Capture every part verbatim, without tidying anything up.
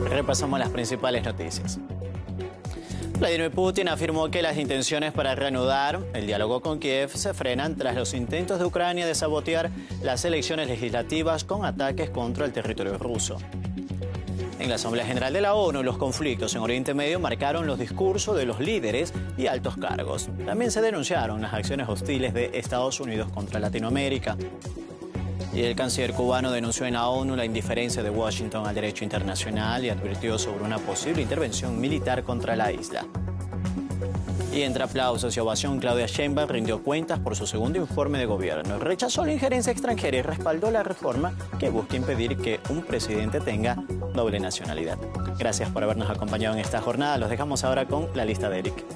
Repasamos las principales noticias. Vladimir Putin afirmó que las intenciones para reanudar el diálogo con Kiev se frenan tras los intentos de Ucrania de sabotear las elecciones legislativas con ataques contra el territorio ruso. En la Asamblea General de la ONU, los conflictos en Oriente Medio marcaron los discursos de los líderes y altos cargos. También se denunciaron las acciones hostiles de Estados Unidos contra Latinoamérica. Y el canciller cubano denunció en la ONU la indiferencia de Washington al derecho internacional y advirtió sobre una posible intervención militar contra la isla. Y entre aplausos y ovación, Claudia Sheinbaum rindió cuentas por su segundo informe de gobierno. Rechazó la injerencia extranjera y respaldó la reforma que busca impedir que un presidente tenga doble nacionalidad. Gracias por habernos acompañado en esta jornada. Los dejamos ahora con la lista de Eric.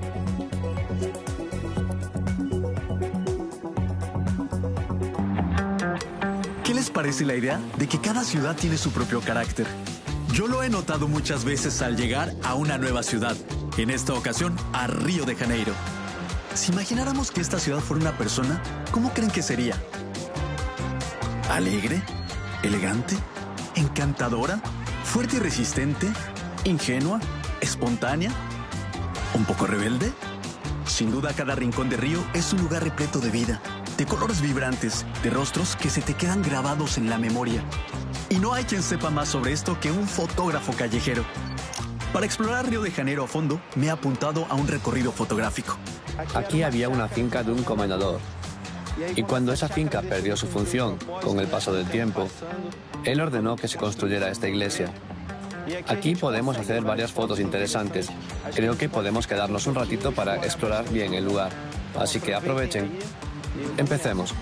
¿Qué les parece la idea de que cada ciudad tiene su propio carácter? Yo lo he notado muchas veces al llegar a una nueva ciudad, en esta ocasión a Río de Janeiro. Si imagináramos que esta ciudad fuera una persona, ¿cómo creen que sería? ¿Alegre? ¿Elegante? ¿Encantadora? ¿Fuerte y resistente? ¿Ingenua? ¿Espontánea? ¿Un poco rebelde? Sin duda, cada rincón de Río es un lugar repleto de vida, de colores vibrantes, de rostros que se te quedan grabados en la memoria. Y no hay quien sepa más sobre esto que un fotógrafo callejero. Para explorar Río de Janeiro a fondo, me he apuntado a un recorrido fotográfico. Aquí había una finca de un comendador. Y cuando esa finca perdió su función con el paso del tiempo, él ordenó que se construyera esta iglesia. Aquí podemos hacer varias fotos interesantes. Creo que podemos quedarnos un ratito para explorar bien el lugar. Así que aprovechen. Empecemos.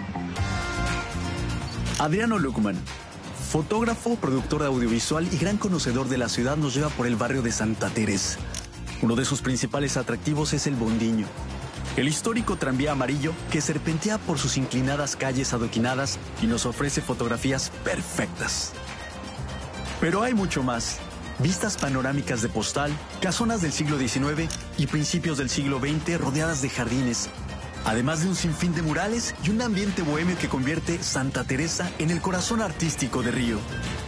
Adriano Luckman, fotógrafo, productor de audiovisual y gran conocedor de la ciudad, nos lleva por el barrio de Santa Teresa. Uno de sus principales atractivos es el Bondiño, el histórico tranvía amarillo que serpentea por sus inclinadas calles adoquinadas y nos ofrece fotografías perfectas. Pero hay mucho más. Vistas panorámicas de postal, casonas del siglo diecinueve y principios del siglo veinte rodeadas de jardines, además de un sinfín de murales y un ambiente bohemio que convierte Santa Teresa en el corazón artístico de Río.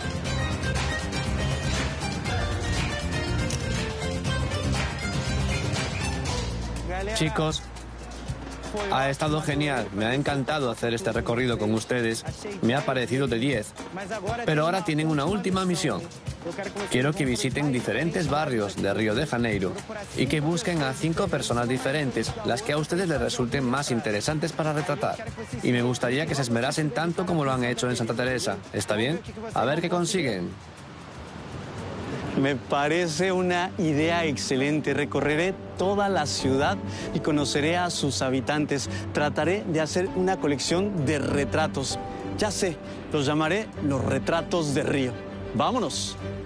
Chicos, ha estado genial. Me ha encantado hacer este recorrido con ustedes. Me ha parecido de diez. Pero ahora tienen una última misión. Quiero que visiten diferentes barrios de Río de Janeiro y que busquen a cinco personas diferentes, las que a ustedes les resulten más interesantes para retratar. Y me gustaría que se esmerasen tanto como lo han hecho en Santa Teresa. ¿Está bien? A ver qué consiguen. Me parece una idea excelente. Recorreré toda la ciudad y conoceré a sus habitantes. Trataré de hacer una colección de retratos. Ya sé, los llamaré los retratos de Río. ¡Vámonos!